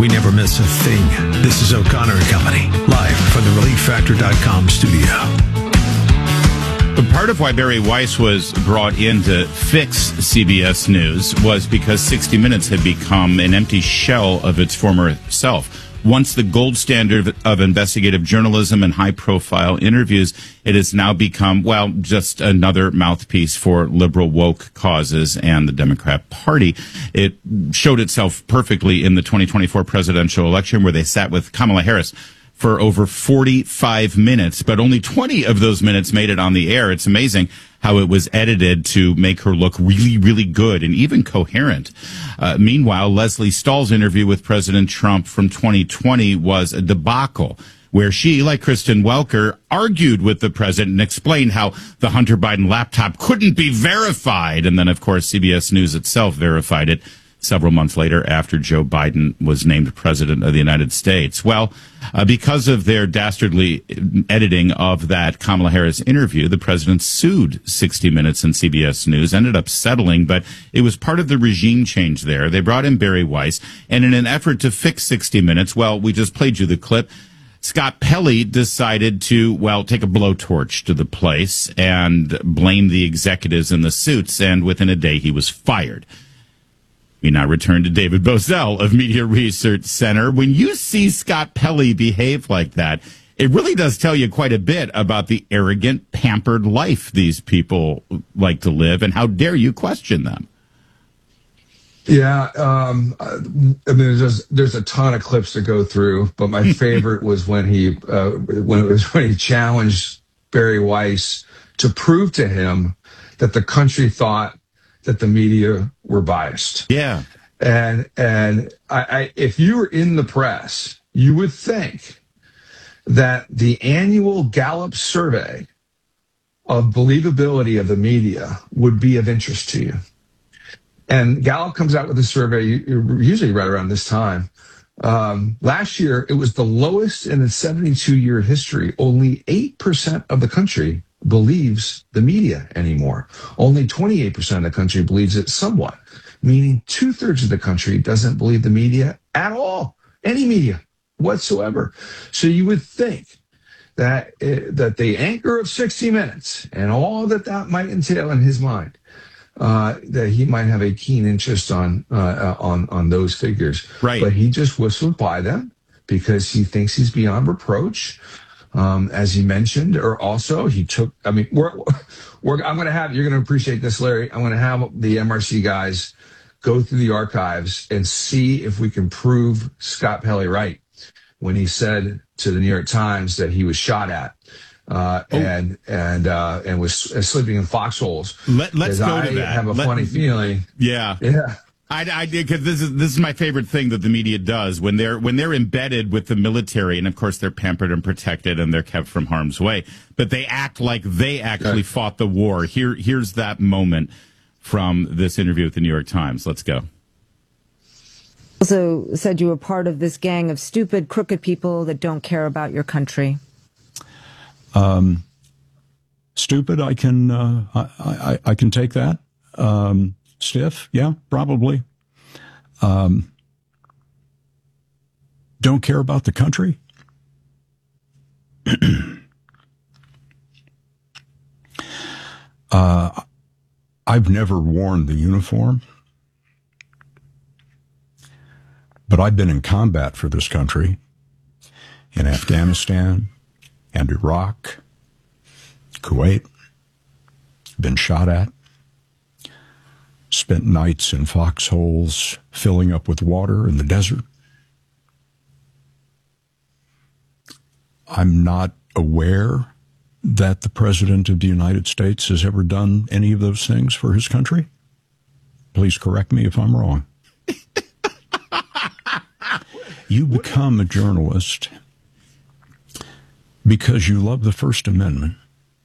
We never miss a thing. This is O'Connor and Company, live from the ReliefFactor.com studio. But part of why Barry Weiss was brought in to fix CBS News was because 60 Minutes had become an empty shell of its former self. Once the gold standard of investigative journalism and high-profile interviews, it has now become, well, just another mouthpiece for liberal woke causes and the Democrat Party. It showed itself perfectly in the 2024 presidential election, where they sat with Kamala Harris for over 45 minutes, but only 20 of those minutes made it on the air. It's amazing how it was edited to make her look really, really good and even coherent. Meanwhile, Leslie Stahl's interview with President Trump from 2020 was a debacle, where she, like Kristen Welker, argued with the president and explained how the Hunter Biden laptop couldn't be verified. And then, of course, CBS News itself verified it several months later after Joe Biden was named president of the United States. Well, because of their dastardly editing of that Kamala Harris interview, the president sued 60 Minutes and CBS News, ended up settling, but it was part of the regime change there. They brought in Barry Weiss, and in an effort to fix 60 Minutes, well, we just played you the clip, Scott Pelley decided to, well, take a blowtorch to the place and blame the executives in the suits, and within a day he was fired. We now return to David Bozell of Media Research Center. When you see Scott Pelley behave like that, it really does tell you quite a bit about the arrogant, pampered life these people like to live, and how dare you question them? Yeah, I mean, there's a ton of clips to go through, but my favorite was when he challenged Barry Weiss to prove to him that the country thought that the media were biased. Yeah. And I if you were in the press, you would think that the annual Gallup survey of believability of the media would be of interest to you. And Gallup comes out with a survey usually right around this time. Last year, it was the lowest in its 72-year history. Only 8% of the country believes the media anymore. Only 28% of the country believes it somewhat, meaning 2/3 of the country doesn't believe the media at all, any media whatsoever. So you would think that that the anchor of 60 Minutes and all that might entail in his mind, that he might have a keen interest on those figures. Right. But he just whistled by them because he thinks he's beyond reproach. As he mentioned, or also he took, I mean, I'm going to have, you're going to appreciate this, Larry. I'm going to have the MRC guys go through the archives and see if we can prove Scott Pelley right when he said to the New York Times that he was shot at, and was sleeping in foxholes. Let's go to that. I have a funny feeling. Yeah. Yeah. I did, because this is my favorite thing that the media does when they're embedded with the military, and of course they're pampered and protected and they're kept from harm's way, but they act like they actually fought the war. Here's that moment from this interview with the New York Times. Let's go. Also said you were part of this gang of stupid, crooked people that don't care about your country. Stupid, I can take that. Stiff, yeah, probably. Don't care about the country. I've never worn the uniform, but I've been in combat for this country in Afghanistan and Iraq, Kuwait, been shot at. Spent nights in foxholes filling up with water in the desert. I'm not aware that the President of the United States has ever done any of those things for his country. Please correct me if I'm wrong. You become a journalist because you love the First Amendment